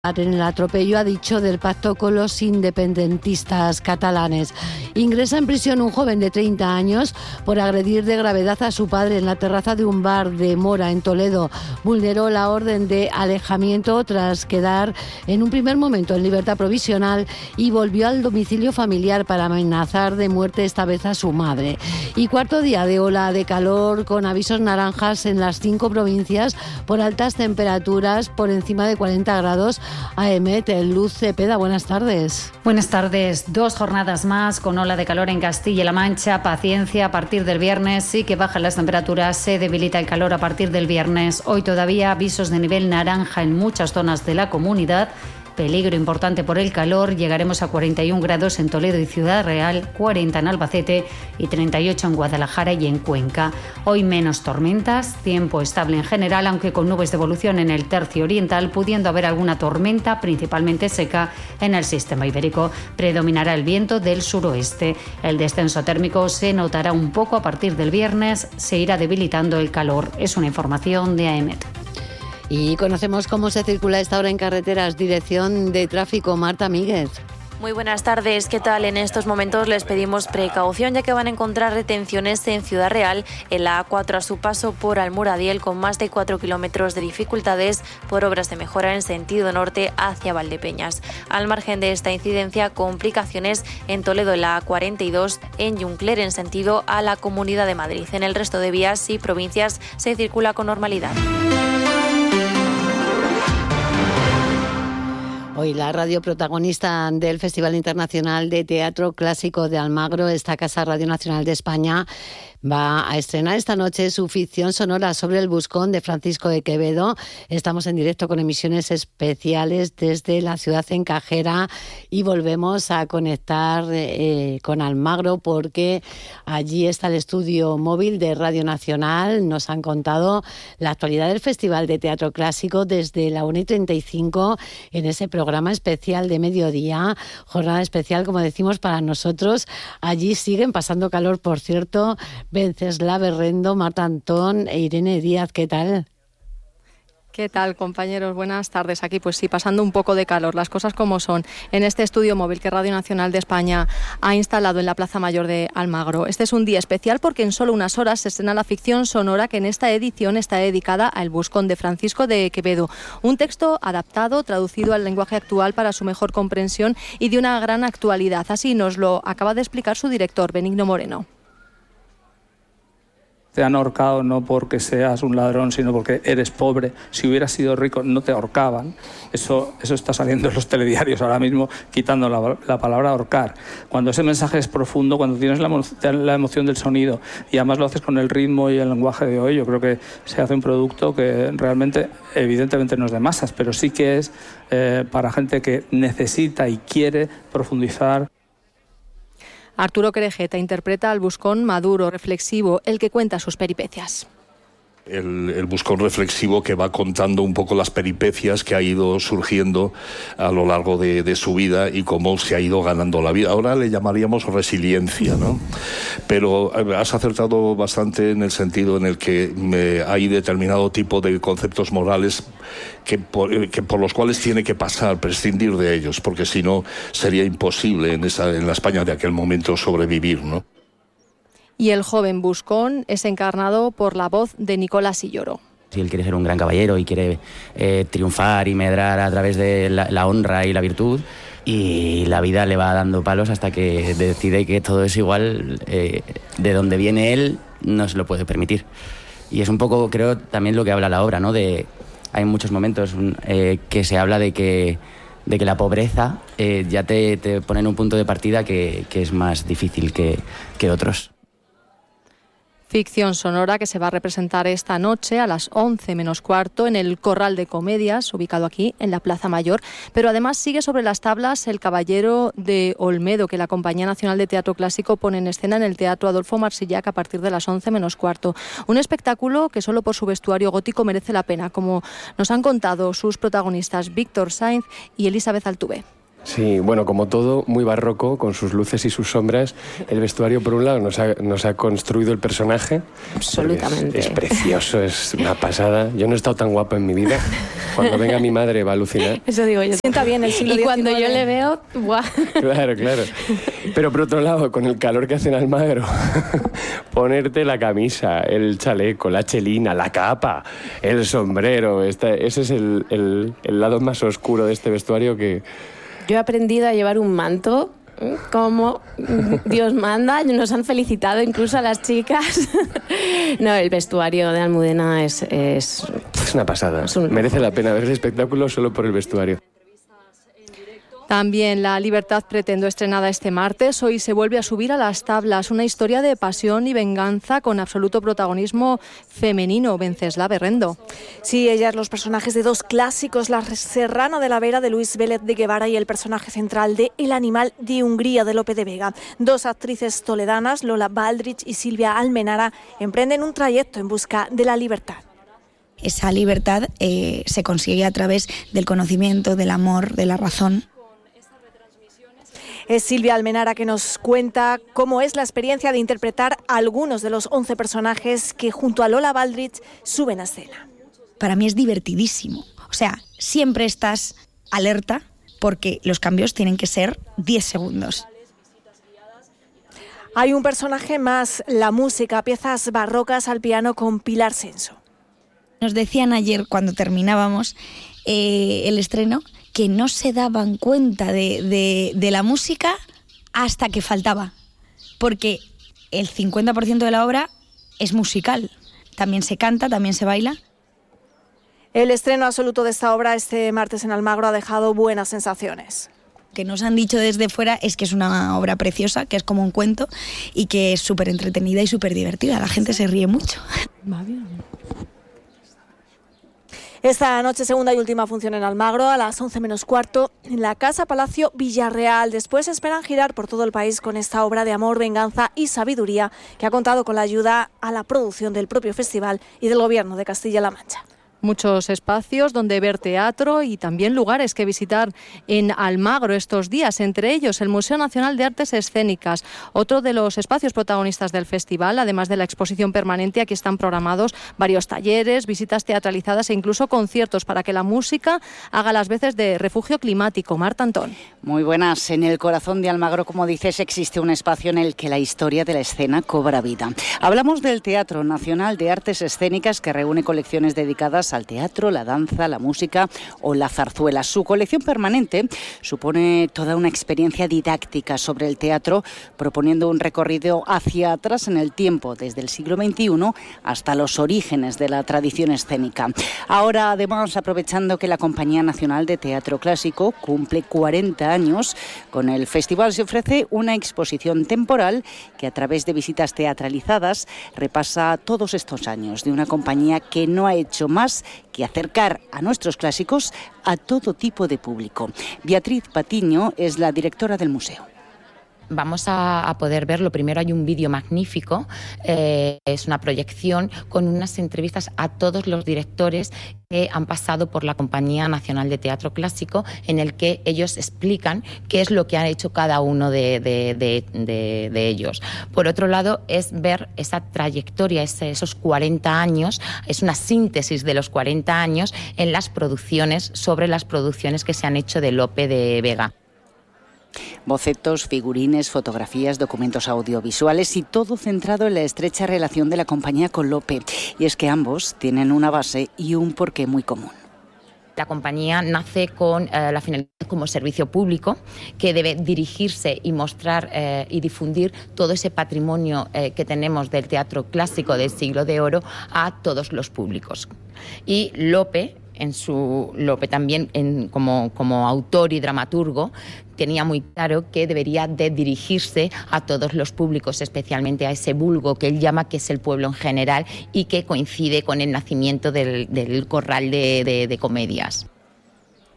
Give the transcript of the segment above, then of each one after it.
En el atropello, ha dicho, del pacto con los independentistas catalanes. Ingresa en prisión un joven de 30 años por agredir de gravedad a su padre en la terraza de un bar de Mora, en Toledo. Vulneró la orden de alejamiento tras quedar en un primer momento en libertad provisional y volvió al domicilio familiar para amenazar de muerte esta vez a su madre. Y cuarto día de ola de calor con avisos naranjas en las 5 provincias por altas temperaturas por encima de 40 grados. AEMET, Luz Cepeda, buenas tardes. Buenas tardes. 2 jornadas más con ola de calor en Castilla-La Mancha. Paciencia, a partir del viernes sí que bajan las temperaturas, se debilita el calor a partir del viernes. Hoy todavía avisos de nivel naranja en muchas zonas de la comunidad. Peligro importante por el calor, llegaremos a 41 grados en Toledo y Ciudad Real, 40 en Albacete y 38 en Guadalajara y en Cuenca. Hoy menos tormentas, tiempo estable en general, aunque con nubes de evolución en el tercio oriental, pudiendo haber alguna tormenta, principalmente seca, en el sistema ibérico. Predominará el viento del suroeste. El descenso térmico se notará un poco a partir del viernes, se irá debilitando el calor. Es una información de AEMET. Y conocemos cómo se circula a esta hora en carreteras. Dirección de Tráfico, Marta Míguez. Muy buenas tardes, ¿qué tal? En estos momentos les pedimos precaución, ya que van a encontrar retenciones en Ciudad Real, en la A4 a su paso por Almuradiel, con más de 4 kilómetros de dificultades por obras de mejora en sentido norte hacia Valdepeñas. Al margen de esta incidencia, complicaciones en Toledo, en la A42, en Juncler en sentido a la Comunidad de Madrid. En el resto de vías y provincias se circula con normalidad. Hoy la radio protagonista del Festival Internacional de Teatro Clásico de Almagro, esta Casa Radio Nacional de España, va a estrenar esta noche su ficción sonora sobre el Buscón de Francisco de Quevedo. Estamos en directo con emisiones especiales desde la ciudad encajera y volvemos a conectar con Almagro porque allí está el estudio móvil de Radio Nacional. Nos han contado la actualidad del Festival de Teatro Clásico desde la 1:35 en ese programa especial de mediodía, jornada especial, como decimos, para nosotros. Allí siguen pasando calor, por cierto, Venceslao Berrendo, Marta Antón e Irene Díaz. ¿Qué tal? ¿Qué tal, compañeros? Buenas tardes. Aquí, pues sí, pasando un poco de calor, las cosas como son, en este estudio móvil que Radio Nacional de España ha instalado en la Plaza Mayor de Almagro. Este es un día especial porque en solo unas horas se estrena la ficción sonora que en esta edición está dedicada al Buscón de Francisco de Quevedo. Un texto adaptado, traducido al lenguaje actual para su mejor comprensión y de una gran actualidad. Así nos lo acaba de explicar su director, Benigno Moreno. Te han ahorcado no porque seas un ladrón, sino porque eres pobre. Si hubieras sido rico, no te ahorcaban. Eso está saliendo en los telediarios ahora mismo, quitando la palabra ahorcar. Cuando ese mensaje es profundo, cuando tienes la emoción del sonido y además lo haces con el ritmo y el lenguaje de hoy, yo creo que se hace un producto que realmente, evidentemente no es de masas, pero sí que es para gente que necesita y quiere profundizar. Arturo Querejeta interpreta al Buscón maduro, reflexivo, el que cuenta sus peripecias. El Buscón reflexivo que va contando un poco las peripecias que ha ido surgiendo a lo largo de su vida y cómo se ha ido ganando la vida. Ahora le llamaríamos resiliencia, ¿no? Pero has acertado bastante en el sentido en el que hay determinado tipo de conceptos morales que por los cuales tiene que pasar, prescindir de ellos, porque si no sería imposible en la España de aquel momento sobrevivir, ¿no? Y el joven Buscón es encarnado por la voz de Nicolás Silloro. Si él quiere ser un gran caballero y quiere triunfar y medrar a través de la honra y la virtud, y la vida le va dando palos hasta que decide que todo es igual, de donde viene él no se lo puede permitir. Y es un poco, creo, también lo que habla la obra, ¿no? Hay muchos momentos que se habla de que la pobreza ya te pone en un punto de partida que es más difícil que otros. Ficción sonora que se va a representar esta noche a las 11 menos cuarto en el Corral de Comedias, ubicado aquí en la Plaza Mayor. Pero además sigue sobre las tablas El Caballero de Olmedo, que la Compañía Nacional de Teatro Clásico pone en escena en el Teatro Adolfo Marsillac a partir de las 11 menos cuarto. Un espectáculo que solo por su vestuario gótico merece la pena, como nos han contado sus protagonistas Víctor Sainz y Elizabeth Altuve. Sí, bueno, como todo, muy barroco, con sus luces y sus sombras. El vestuario, por un lado, nos ha construido el personaje. Absolutamente. Es precioso, es una pasada. Yo no he estado tan guapa en mi vida. Cuando venga mi madre va a alucinar. Eso digo yo. Sienta bien el siglo Y cuando XIX. yo le veo, ¡buah! Claro. Pero por otro lado, con el calor que hace en Almagro, ponerte la camisa, el chaleco, la chelina, la capa, el sombrero, ese es el lado más oscuro de este vestuario que... Yo he aprendido a llevar un manto como Dios manda. Nos han felicitado incluso a las chicas. No, el vestuario de Almudena es una pasada. Merece la pena ver el espectáculo solo por el vestuario. También La Libertad Pretendo, estrenada este martes. Hoy se vuelve a subir a las tablas una historia de pasión y venganza con absoluto protagonismo femenino. Venceslao Berrendo. Sí, ellas, los personajes de dos clásicos, La Serrana de la Vera de Luis Vélez de Guevara y el personaje central de El Animal de Hungría de Lope de Vega. Dos actrices toledanas, Lola Baldrich y Silvia Almenara, emprenden un trayecto en busca de la libertad. Esa libertad se consigue a través del conocimiento, del amor, de la razón. Es Silvia Almenara que nos cuenta cómo es la experiencia de interpretar a algunos de los 11 personajes que junto a Lola Baldrich suben a escena. Para mí es divertidísimo. O sea, siempre estás alerta porque los cambios tienen que ser 10 segundos. Hay un personaje más, la música, piezas barrocas al piano con Pilar Senso. Nos decían ayer cuando terminábamos el estreno que no se daban cuenta de la música hasta que faltaba, porque el 50% de la obra es musical, también se canta, también se baila. El estreno absoluto de esta obra este martes en Almagro ha dejado buenas sensaciones. Que nos han dicho desde fuera es que es una obra preciosa, que es como un cuento y que es súper entretenida y súper divertida, la gente se ríe mucho. Va bien. Esta noche, segunda y última función en Almagro, a las 11 menos cuarto, en la Casa Palacio Villarreal. Después esperan girar por todo el país con esta obra de amor, venganza y sabiduría que ha contado con la ayuda a la producción del propio festival y del Gobierno de Castilla-La Mancha. Muchos espacios donde ver teatro y también lugares que visitar en Almagro estos días, entre ellos el Museo Nacional de Artes Escénicas, otro de los espacios protagonistas del festival. Además de la exposición permanente, aquí están programados varios talleres, visitas teatralizadas e incluso conciertos para que la música haga las veces de refugio climático. Marta Antón. Muy buenas. En el corazón de Almagro, como dices, existe un espacio en el que la historia de la escena cobra vida. Hablamos del Teatro Nacional de Artes Escénicas, que reúne colecciones dedicadas al teatro, la danza, la música o la zarzuela. Su colección permanente supone toda una experiencia didáctica sobre el teatro, proponiendo un recorrido hacia atrás en el tiempo, desde el siglo XXI hasta los orígenes de la tradición escénica. Ahora, además, aprovechando que la Compañía Nacional de Teatro Clásico cumple 40 años, con el festival se ofrece una exposición temporal que, a través de visitas teatralizadas, repasa todos estos años de una compañía que no ha hecho más que acercar a nuestros clásicos a todo tipo de público. Beatriz Patiño es la directora del museo. Vamos a poder verlo. Primero hay un vídeo magnífico, es una proyección con unas entrevistas a todos los directores que han pasado por la Compañía Nacional de Teatro Clásico, en el que ellos explican qué es lo que han hecho cada uno de ellos. Por otro lado, es ver esa trayectoria, esos 40 años, es una síntesis de los 40 años en las producciones, sobre las producciones que se han hecho de Lope de Vega. Bocetos, figurines, fotografías, documentos audiovisuales y todo centrado en la estrecha relación de la compañía con Lope. Y es que ambos tienen una base y un porqué muy común. La compañía nace con la finalidad como servicio público que debe dirigirse y mostrar y difundir todo ese patrimonio que tenemos del teatro clásico del siglo de oro a todos los públicos. Y Lope también como autor y dramaturgo tenía muy claro que debería de dirigirse a todos los públicos, especialmente a ese vulgo que él llama que es el pueblo en general y que coincide con el nacimiento del corral de comedias.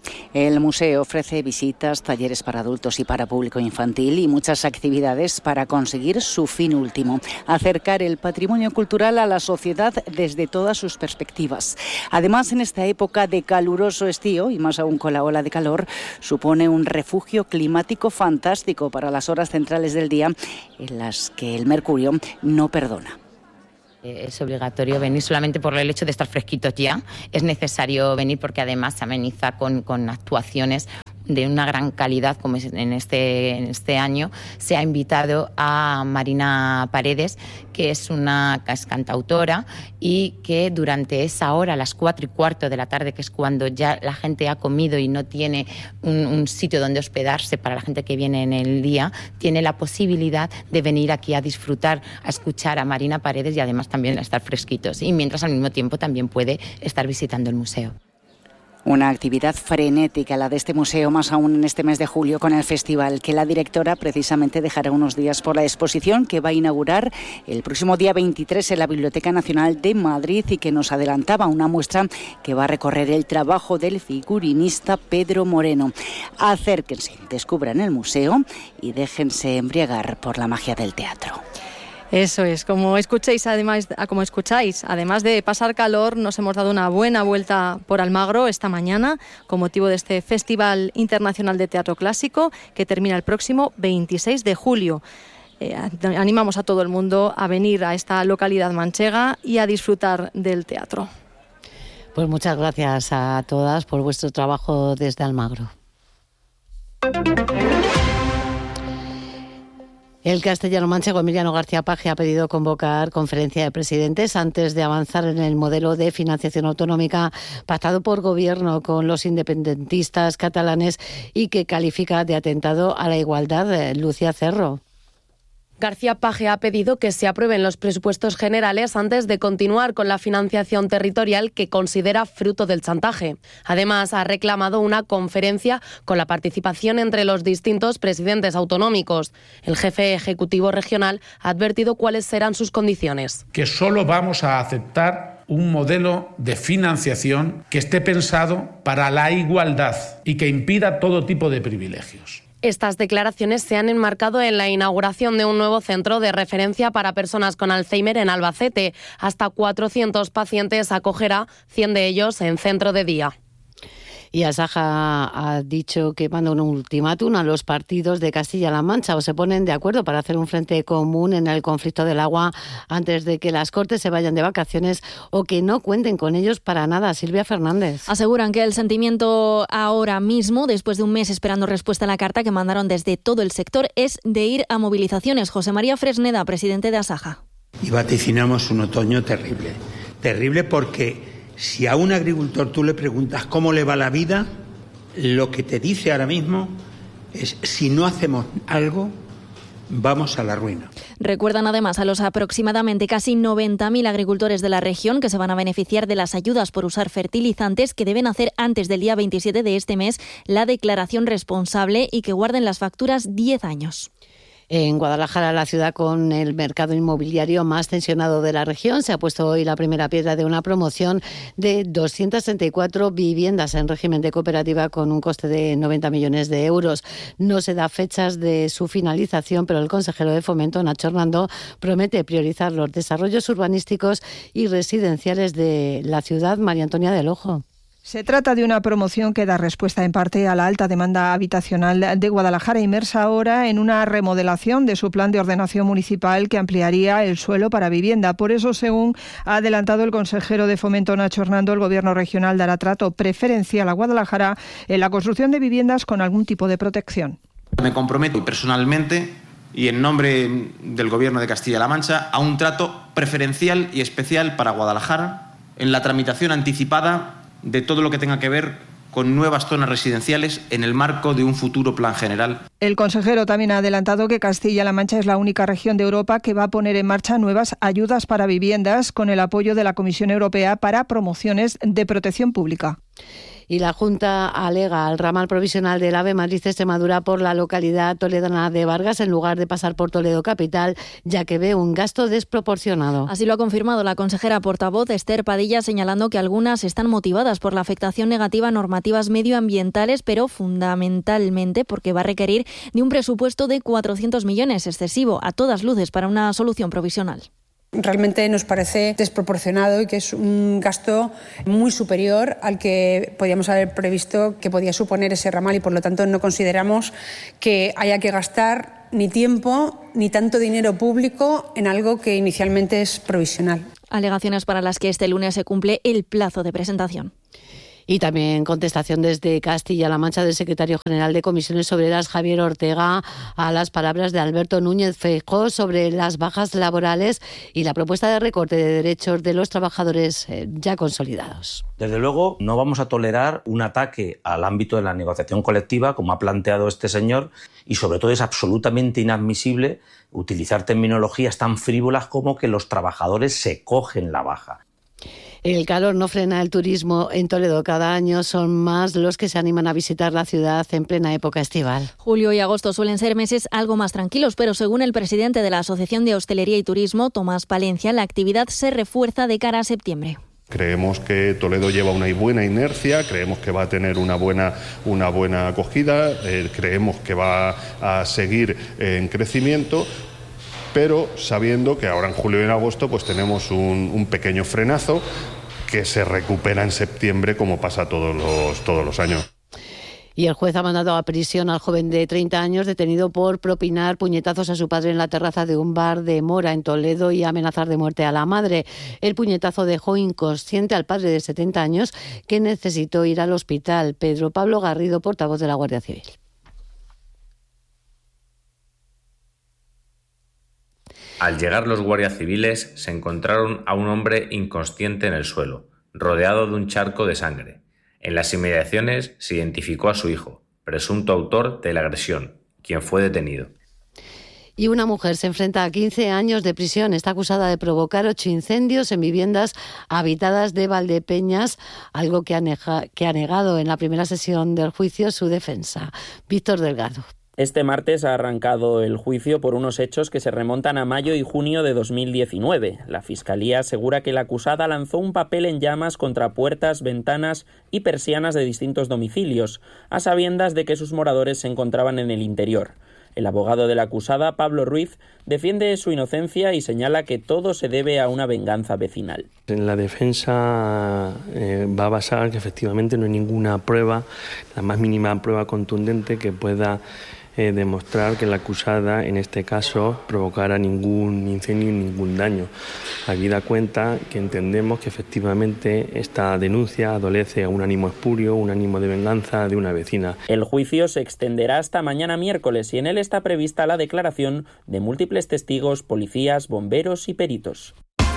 El museo ofrece visitas, talleres para adultos y para público infantil y muchas actividades para conseguir su fin último, acercar el patrimonio cultural a la sociedad desde todas sus perspectivas. Además, en esta época de caluroso estío, y más aún con la ola de calor, supone un refugio climático fantástico para las horas centrales del día en las que el mercurio no perdona. Es obligatorio venir solamente por el hecho de estar fresquitos ya. Es necesario venir porque además se ameniza con actuaciones de una gran calidad, como en este año. Se ha invitado a Marina Paredes, que es una cantautora, y que durante esa hora, a las 4:15 de la tarde, que es cuando ya la gente ha comido y no tiene un sitio donde hospedarse para la gente que viene en el día, tiene la posibilidad de venir aquí a disfrutar, a escuchar a Marina Paredes y además también a estar fresquitos. Y mientras al mismo tiempo también puede estar visitando el museo. Una actividad frenética la de este museo, más aún en este mes de julio con el festival, que la directora precisamente dejará unos días por la exposición que va a inaugurar el próximo día 23 en la Biblioteca Nacional de Madrid y que nos adelantaba una muestra que va a recorrer el trabajo del figurinista Pedro Moreno. Acérquense, descubran el museo y déjense embriagar por la magia del teatro. Eso es, como escucháis, además de pasar calor, nos hemos dado una buena vuelta por Almagro esta mañana con motivo de este Festival Internacional de Teatro Clásico que termina el próximo 26 de julio. Animamos a todo el mundo a venir a esta localidad manchega y a disfrutar del teatro. Pues muchas gracias a todas por vuestro trabajo desde Almagro. El castellano manchego Emiliano García Paje ha pedido convocar conferencia de presidentes antes de avanzar en el modelo de financiación autonómica pactado por Gobierno con los independentistas catalanes y que califica de atentado a la igualdad. Lucía Cerro. García Paje ha pedido que se aprueben los presupuestos generales antes de continuar con la financiación territorial que considera fruto del chantaje. Además, ha reclamado una conferencia con la participación entre los distintos presidentes autonómicos. El jefe ejecutivo regional ha advertido cuáles serán sus condiciones. Que solo vamos a aceptar un modelo de financiación que esté pensado para la igualdad y que impida todo tipo de privilegios. Estas declaraciones se han enmarcado en la inauguración de un nuevo centro de referencia para personas con Alzheimer en Albacete. Hasta 400 pacientes acogerá, 100 de ellos en centro de día. Y Asaja ha dicho que manda un ultimátum a los partidos de Castilla-La Mancha o se ponen de acuerdo para hacer un frente común en el conflicto del agua antes de que las Cortes se vayan de vacaciones o que no cuenten con ellos para nada. Silvia Fernández. Aseguran que el sentimiento ahora mismo, después de un mes esperando respuesta a la carta que mandaron desde todo el sector, es de ir a movilizaciones. José María Fresneda, presidente de Asaja. Y vaticinamos un otoño terrible. Terrible porque si a un agricultor tú le preguntas cómo le va la vida, lo que te dice ahora mismo es: si no hacemos algo, vamos a la ruina. Recuerdan además a los aproximadamente casi 90.000 agricultores de la región que se van a beneficiar de las ayudas por usar fertilizantes, que deben hacer antes del día 27 de este mes la declaración responsable y que guarden las facturas 10 años. En Guadalajara, la ciudad con el mercado inmobiliario más tensionado de la región, se ha puesto hoy la primera piedra de una promoción de 234 viviendas en régimen de cooperativa con un coste de 90 millones de euros. No se da fechas de su finalización, pero el consejero de Fomento, Nacho Hernando, promete priorizar los desarrollos urbanísticos y residenciales de la ciudad. María Antonia del Ojo. Se trata de una promoción que da respuesta en parte a la alta demanda habitacional de Guadalajara, inmersa ahora en una remodelación de su plan de ordenación municipal que ampliaría el suelo para vivienda. Por eso, según ha adelantado el consejero de Fomento, Nacho Hernando, el Gobierno regional dará trato preferencial a Guadalajara en la construcción de viviendas con algún tipo de protección. Me comprometo personalmente y en nombre del Gobierno de Castilla-La Mancha a un trato preferencial y especial para Guadalajara en la tramitación anticipada de todo lo que tenga que ver con nuevas zonas residenciales en el marco de un futuro plan general. El consejero también ha adelantado que Castilla-La Mancha es la única región de Europa que va a poner en marcha nuevas ayudas para viviendas con el apoyo de la Comisión Europea para promociones de protección pública. Y la Junta alega al ramal provisional del AVE Madrid-Extremadura por la localidad toledana de Vargas en lugar de pasar por Toledo capital, ya que ve un gasto desproporcionado. Así lo ha confirmado la consejera portavoz Esther Padilla, señalando que algunas están motivadas por la afectación negativa a normativas medioambientales, pero fundamentalmente porque va a requerir de un presupuesto de 400 millones, excesivo a todas luces para una solución provisional. Realmente nos parece desproporcionado y que es un gasto muy superior al que podíamos haber previsto que podía suponer ese ramal y por lo tanto no consideramos que haya que gastar ni tiempo ni tanto dinero público en algo que inicialmente es provisional. Alegaciones para las que este lunes se cumple el plazo de presentación. Y también contestación desde Castilla-La Mancha del secretario general de Comisiones Obreras, Javier Ortega, a las palabras de Alberto Núñez Feijóo sobre las bajas laborales y la propuesta de recorte de derechos de los trabajadores ya consolidados. Desde luego, no vamos a tolerar un ataque al ámbito de la negociación colectiva, como ha planteado este señor, y sobre todo es absolutamente inadmisible utilizar terminologías tan frívolas como que los trabajadores se cogen la baja. El calor no frena el turismo en Toledo. Cada año son más los que se animan a visitar la ciudad en plena época estival. Julio y agosto suelen ser meses algo más tranquilos, pero según el presidente de la Asociación de Hostelería y Turismo, Tomás Palencia, la actividad se refuerza de cara a septiembre. Creemos que Toledo lleva una buena inercia, creemos que va a tener una buena acogida, creemos que va a seguir en crecimiento, pero sabiendo que ahora en julio y en agosto pues tenemos un pequeño frenazo que se recupera en septiembre como pasa todos los años. Y el juez ha mandado a prisión al joven de 30 años detenido por propinar puñetazos a su padre en la terraza de un bar de Mora en Toledo y amenazar de muerte a la madre. El puñetazo dejó inconsciente al padre de 70 años que necesitó ir al hospital. Pedro Pablo Garrido, portavoz de la Guardia Civil. Al llegar los guardias civiles se encontraron a un hombre inconsciente en el suelo, rodeado de un charco de sangre. En las inmediaciones se identificó a su hijo, presunto autor de la agresión, quien fue detenido. Y una mujer se enfrenta a 15 años de prisión. Está acusada de provocar 8 incendios en viviendas habitadas de Valdepeñas, algo que ha negado en la primera sesión del juicio su defensa. Víctor Delgado. Este martes ha arrancado el juicio por unos hechos que se remontan a mayo y junio de 2019. La Fiscalía asegura que la acusada lanzó un papel en llamas contra puertas, ventanas y persianas de distintos domicilios, a sabiendas de que sus moradores se encontraban en el interior. El abogado de la acusada, Pablo Ruiz, defiende su inocencia y señala que todo se debe a una venganza vecinal. En la defensa va a basar que efectivamente no hay ninguna prueba, la más mínima prueba contundente que pueda demostrar que la acusada en este caso provocara ningún incendio ni ningún daño. Habida cuenta que entendemos que efectivamente esta denuncia adolece a un ánimo espurio, un ánimo de venganza de una vecina. El juicio se extenderá hasta mañana miércoles y en él está prevista la declaración de múltiples testigos, policías, bomberos y peritos.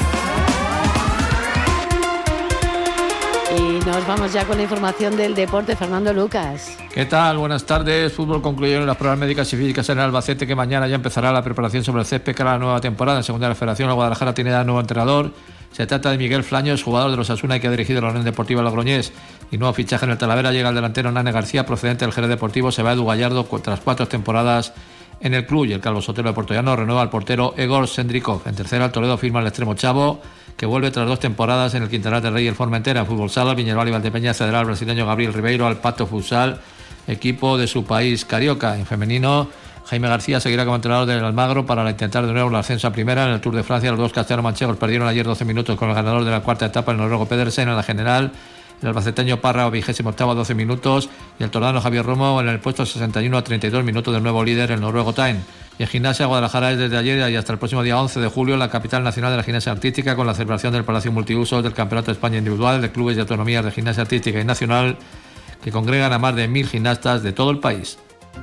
Y nos vamos ya con la información del deporte. Fernando Lucas. ¿Qué tal? Buenas tardes. Fútbol concluyeron las pruebas médicas y físicas en el Albacete, que mañana ya empezará la preparación sobre el césped para la nueva temporada. En segunda de la Federación, la Guadalajara tiene ya nuevo entrenador. Se trata de Miguel Flaños, jugador de los Osasuna y que ha dirigido la Unión Deportiva Logroñés. Y nuevo fichaje en el Talavera, llega el delantero Nane García, procedente del Jerez Deportivo. Se va Edu Gallardo tras 4 temporadas en el club, y el Calvo Sotelo de Portollano renueva al portero Egor Sendrikov. En tercera, el Toledo firma el extremo Chavo, que vuelve tras 2 temporadas en el Quintanar del Rey y el Formentera. En fútbol sala, Viñalbal y Valdepeñas cederá al brasileño Gabriel Ribeiro al Pato Futsal, equipo de su país carioca. En femenino, Jaime García seguirá como entrenador del Almagro para intentar de nuevo el ascenso a primera. En el Tour de Francia, los 2 castellano-manchegos perdieron ayer 12 minutos con el ganador de la cuarta etapa, el noruego Pedersen. En la general, el albaceteño Parra, 28º, 12 minutos, y el toledano Javier Romo en el puesto 61 a 32 minutos del nuevo líder, el noruego Tain. Y en gimnasia, Guadalajara es desde ayer y hasta el próximo día 11 de julio la capital nacional de la gimnasia artística, con la celebración del Palacio Multiusos del Campeonato de España Individual de Clubes y Autonomías de Gimnasia Artística y Nacional, que congregan a más de 1.000 gimnastas de todo el país.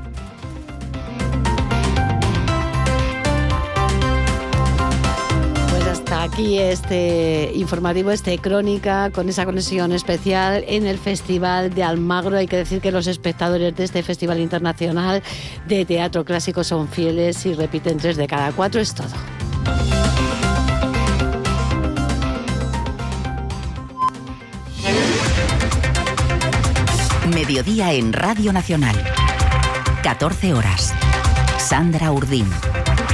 Aquí este informativo, crónica, con esa conexión especial en el Festival de Almagro. Hay que decir que los espectadores de este Festival Internacional de Teatro Clásico son fieles y repiten 3 de cada 4. Es todo. mediodía en Radio Nacional. 14 horas. Sandra Urdín.